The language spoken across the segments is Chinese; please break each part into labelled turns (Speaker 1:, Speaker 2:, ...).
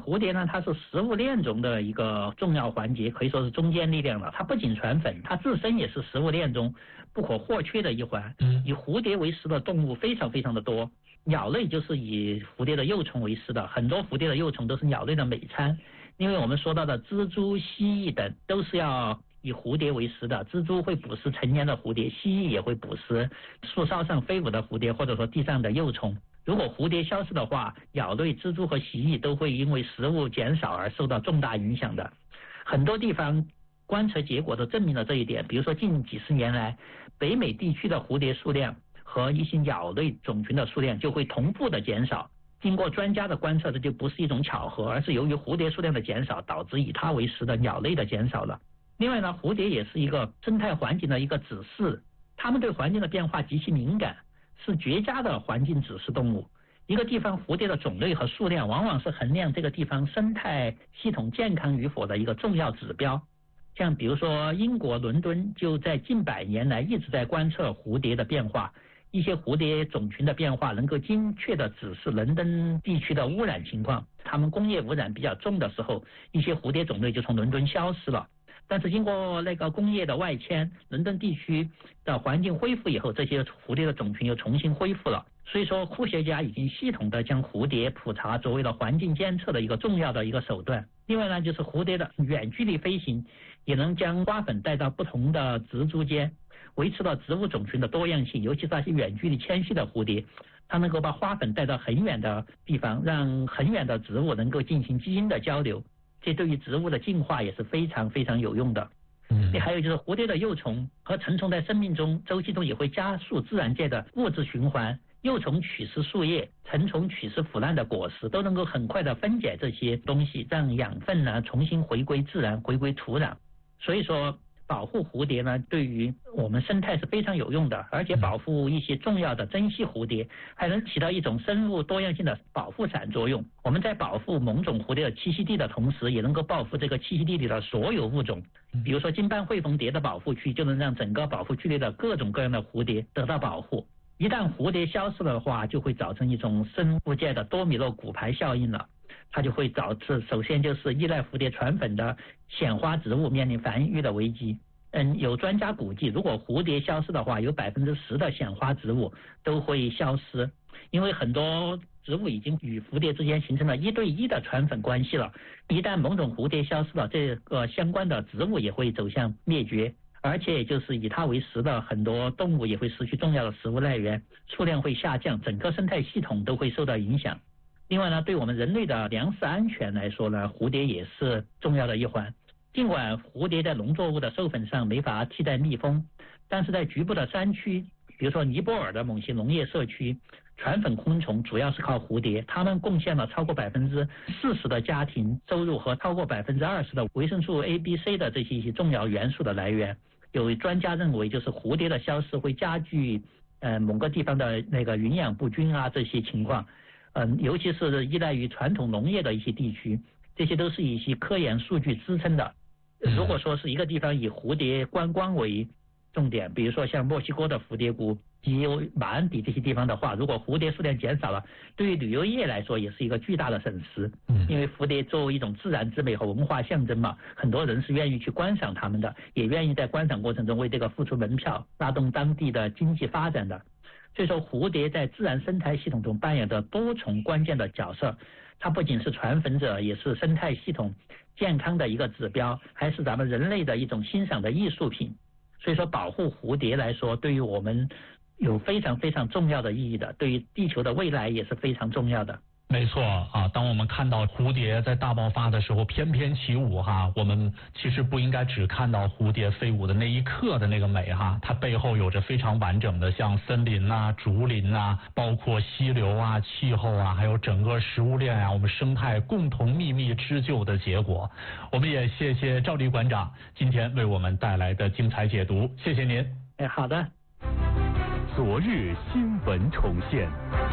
Speaker 1: 蝴蝶呢，它是食物链中的一个重要环节，可以说是中坚力量了。它不仅传粉，它自身也是食物链中不可或缺的一环。以蝴蝶为食的动物非常非常的多，鸟类就是以蝴蝶的幼虫为食的，很多蝴蝶的幼虫都是鸟类的美餐。因为我们说到的蜘蛛、蜥蜴等都是要以蝴蝶为食的，蜘蛛会捕食成年的蝴蝶，蜥蜴也会捕食树梢上飞舞的蝴蝶，或者说地上的幼虫。如果蝴蝶消失的话，鸟类、蜘蛛和蜥蜴都会因为食物减少而受到重大影响的。很多地方观测结果都证明了这一点，比如说近几十年来，北美地区的蝴蝶数量和一些鸟类种群的数量就会同步的减少。经过专家的观测，这就不是一种巧合，而是由于蝴蝶数量的减少导致以它为食的鸟类的减少了。另外呢，蝴蝶也是一个生态环境的一个指示，它们对环境的变化极其敏感，是绝佳的环境指示动物。一个地方蝴蝶的种类和数量往往是衡量这个地方生态系统健康与否的一个重要指标。像比如说英国伦敦就在近100年来一直在观测蝴蝶的变化，一些蝴蝶种群的变化能够精确地指示伦敦地区的污染情况。它们工业污染比较重的时候，一些蝴蝶种类就从伦敦消失了。但是经过那个工业的外迁，伦敦地区的环境恢复以后，这些蝴蝶的种群又重新恢复了。所以说，科学家已经系统地将蝴蝶普查作为了环境监测的一个重要的一个手段。另外呢，就是蝴蝶的远距离飞行也能将花粉带到不同的植株间，维持了植物种群的多样性。尤其是那些远距离迁徙的蝴蝶，它能够把花粉带到很远的地方，让很远的植物能够进行基因的交流，这对于植物的进化也是非常非常有用的。还有就是蝴蝶的幼虫和成虫在生命中周期中也会加速自然界的物质循环，幼虫取食树叶，成虫取食腐烂的果实，都能够很快的分解这些东西，让养分呢重新回归自然，回归土壤。所以说保护蝴蝶呢，对于我们生态是非常有用的，而且保护一些重要的珍稀蝴蝶，还能起到一种生物多样性的保护伞作用。我们在保护某种蝴蝶的栖息地的同时，也能够保护这个栖息地里的所有物种。比如说金斑喙缝蝶的保护区，就能让整个保护区内的各种各样的蝴蝶得到保护。一旦蝴蝶消失的话，就会造成一种生物界的多米诺骨牌效应了。它就会导致，首先就是依赖蝴蝶传粉的显花植物面临繁育的危机。有专家估计，如果蝴蝶消失的话，有10%的显花植物都会消失，因为很多植物已经与蝴蝶之间形成了1对1的传粉关系了。一旦某种蝴蝶消失了，这个相关的植物也会走向灭绝，而且就是以它为食的很多动物也会失去重要的食物来源，数量会下降，整个生态系统都会受到影响。另外呢，对我们人类的粮食安全来说呢，蝴蝶也是重要的一环。尽管蝴蝶在农作物的授粉上没法替代蜜蜂，但是在局部的山区，比如说尼泊尔的某些农业社区，传粉昆虫主要是靠蝴蝶，它们贡献了超过40%的家庭收入和超过20%的维生素 A、B、C 的这些一些重要元素的来源。有专家认为，就是蝴蝶的消失会加剧某个地方的那个营养不均啊这些情况。尤其是依赖于传统农业的一些地区，这些都是以一些科研数据支撑的。如果说是一个地方以蝴蝶观光为重点，比如说像墨西哥的蝴蝶谷及马鞍底这些地方的话，如果蝴蝶数量减少了，对于旅游业来说也是一个巨大的损失。因为蝴蝶作为一种自然之美和文化象征嘛，很多人是愿意去观赏它们的，也愿意在观赏过程中为这个付出门票，拉动当地的经济发展的。所以说，蝴蝶在自然生态系统中扮演着多重关键的角色，它不仅是传粉者，也是生态系统健康的一个指标，还是咱们人类的一种欣赏的艺术品。所以说，保护蝴蝶来说，对于我们有非常非常重要的意义的，对于地球的未来也是非常重要的。
Speaker 2: 没错啊，当我们看到蝴蝶在大爆发的时候翩翩起舞哈，我们其实不应该只看到蝴蝶飞舞的那一刻的那个美哈，它背后有着非常完整的像森林啊、竹林啊，包括溪流啊、气候啊，还有整个食物链啊，我们生态共同秘密织就的结果。我们也谢谢赵丽馆长今天为我们带来的精彩解读，谢谢您。
Speaker 1: 好的。
Speaker 3: 昨日新闻重现。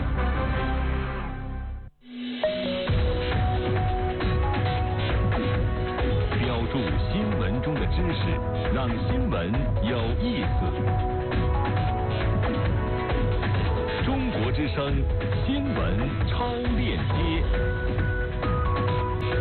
Speaker 3: 标注新闻中的知识，让新闻有意思。中国之声新闻超链接。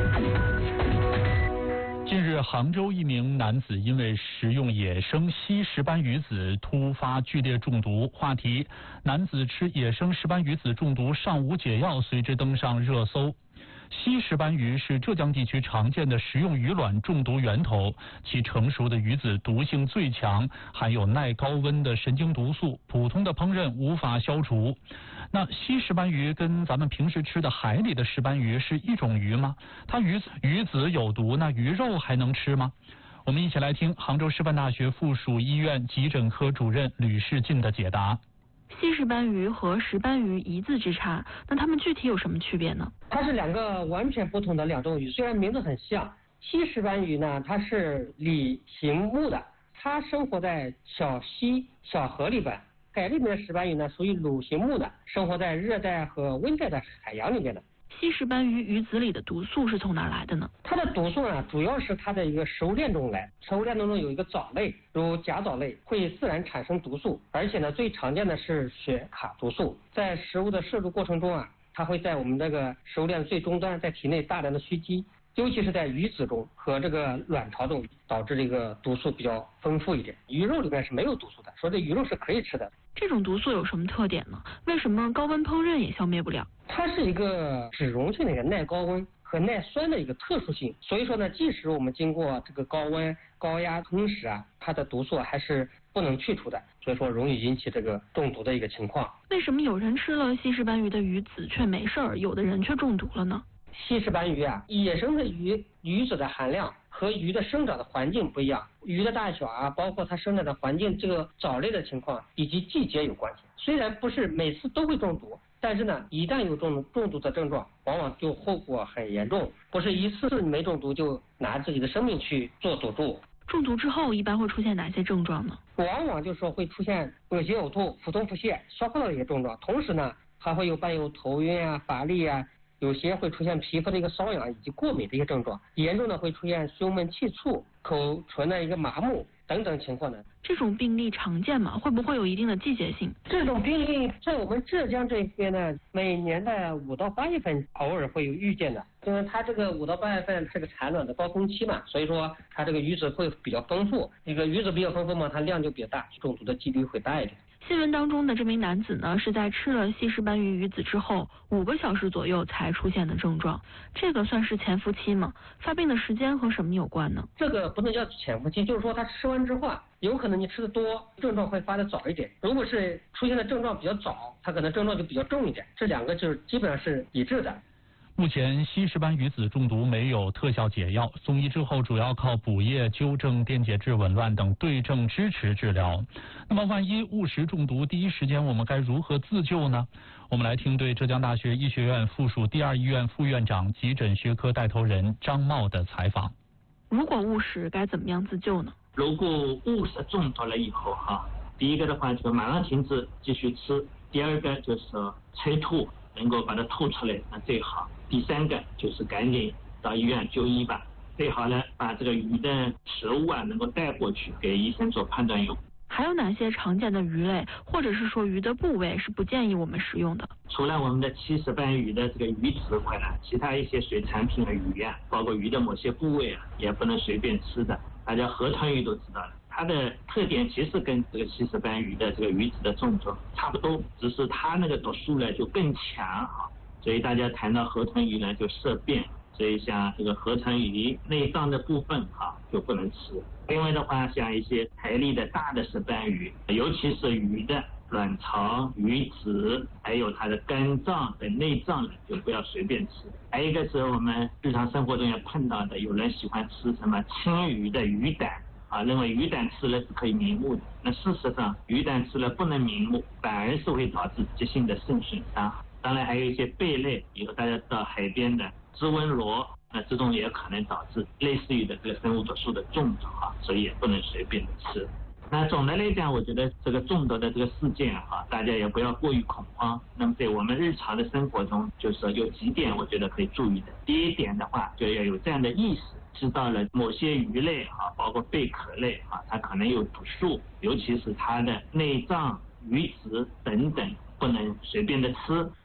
Speaker 2: 杭州一名男子因为食用野生西石斑鱼子突发剧烈中毒。话题：男子吃野生石斑鱼子中毒尚无解药，随之登上热搜。西石斑鱼是浙江地区常见的食用鱼卵中毒源头，其成熟的鱼子毒性最强，含有耐高温的神经毒素，普通的烹饪无法消除。那西石斑鱼跟咱们平时吃的海里的石斑鱼是一种鱼吗？它鱼子有毒，那鱼肉还能吃吗？我们一起来听杭州师范大学附属医院急诊科主任吕世进的解答。
Speaker 4: 西石斑鱼和石斑鱼一字之差，那它们具体有什么区别呢？
Speaker 5: 它是两个完全不同的两种鱼，虽然名字很像。西石斑鱼呢，它是鲤形目的，它生活在小溪、小河里边。海里面的石斑鱼呢，属于鲁形目的，生活在热带和温带的海洋里面的。
Speaker 4: 西石斑鱼鱼子里的毒素是从哪儿来的呢？
Speaker 5: 它的毒素呢，主要是它的一个食物链中来。食物链当中有一个藻类，如甲藻类，会自然产生毒素，而且呢，最常见的是血卡毒素。在食物的摄入过程中啊，它会在我们这个食物链的最终端，在体内大量的蓄积，尤其是在鱼子中和这个卵巢中，导致这个毒素比较丰富一点。鱼肉里面是没有毒素的，所以这鱼肉是可以吃的。
Speaker 4: 这种毒素有什么特点呢？为什么高温烹饪也消灭不了？
Speaker 5: 它是一个脂溶性的一个耐高温和耐酸的一个特殊性，所以说呢，即使我们经过这个高温高压烹食啊，它的毒素还是不能去除的，所以说容易引起这个中毒的一个情况。
Speaker 4: 为什么有人吃了西石斑鱼的鱼子却没事儿，有的人却中毒了呢？
Speaker 5: 西石斑鱼啊，野生的鱼子的含量和鱼的生长的环境不一样，鱼的大小啊，包括它生长的环境，这个藻类的情况以及季节有关系。虽然不是每次都会中毒，但是呢，一旦有中毒的症状，往往就后果很严重，不是一次没中毒就拿自己的生命去做赌注。
Speaker 4: 中毒之后一般会出现哪些症状呢？
Speaker 5: 往往就是说会出现恶心呕吐、腹痛腹泻、消化道的一些症状，同时呢，还会伴有头晕啊、乏力啊，有些会出现皮肤的一个瘙痒以及过敏的一些症状，严重的会出现胸闷气促、口唇的一个麻木等等情况呢。
Speaker 4: 这种病例常见吗？会不会有一定的季节性？
Speaker 5: 这种病例在我们浙江这边呢，每年的5到8月份偶尔会有遇见的，因为它这个5到8月份是个产卵的高峰期嘛，所以说它这个鱼子会比较丰富，这个鱼子比较丰富嘛，它量就比较大，中毒的几率会大一点。
Speaker 4: 新闻当中的这名男子呢，是在吃了西石斑鱼鱼子之后5个小时左右才出现的症状，这个算是潜伏期吗？发病的时间和什么有关呢？
Speaker 5: 这个不能叫潜伏期，就是说他吃完之后啊，有可能你吃的多，症状会发的早一点；如果是出现的症状比较早，它可能症状就比较重一点。这两个就是基本上是一致的。
Speaker 2: 目前西石斑鱼子中毒没有特效解药，送医之后主要靠补液、纠正电解质紊乱等对症支持治疗。那么万一误食中毒，第一时间我们该如何自救呢？我们来听对浙江大学医学院附属第2医院副院长、急诊学科带头人张茂的采访。
Speaker 4: 如果误食该怎么样自救呢？
Speaker 6: 如果误食中毒了以后第一个的话就马上停止继续吃，第二个就是催吐，能够把它吐出来那最好，第三个就是赶紧到医院就医吧，最好呢把这个鱼的食物能够带过去给医生做判断用。
Speaker 4: 还有哪些常见的鱼类或者是说鱼的部位是不建议我们食用的？
Speaker 6: 除了我们的西石斑鱼的这个鱼子块其他一些水产品的鱼包括鱼的某些部位也不能随便吃的。大家河豚鱼都知道了，它的特点其实跟这个西石斑鱼的这个鱼子的中毒差不多，只是它那个毒素呢就更强所以大家谈到河豚鱼呢就色变，所以像这个河豚鱼内脏的部分就不能吃。另外的话，像一些海里的大的石斑鱼，尤其是鱼的卵巢、鱼子，还有它的肝脏的内脏就不要随便吃。还有一个是我们日常生活中也碰到的，有人喜欢吃什么青鱼的鱼胆认为鱼胆吃了是可以明目的。那事实上鱼胆吃了不能明目，反而是会导致急性的肾损伤。当然还有一些贝类，以后大家到海边的织纹螺，那这种也可能导致类似于的这个生物毒素的中毒所以也不能随便的吃。那总的来讲，我觉得这个中毒的这个事件大家也不要过于恐慌。那么在我们日常的生活中，就是说有几点我觉得可以注意的。第一点的话，就要有这样的意识，知道了某些鱼类包括贝壳类它可能有毒素，尤其是它的内脏、鱼子等等不能随便的吃。